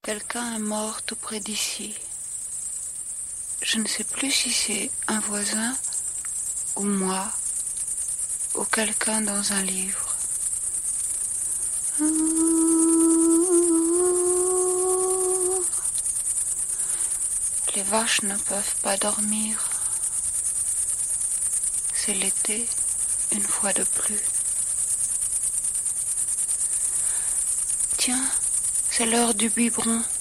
Quelqu'un est mort tout près d'ici. Je ne sais plus si c'est un voisin ou moi ou quelqu'un dans un livre. Les vaches ne peuvent pas dormir. C'est l'été, une fois de plus. Tiens, c'est l'heure du biberon.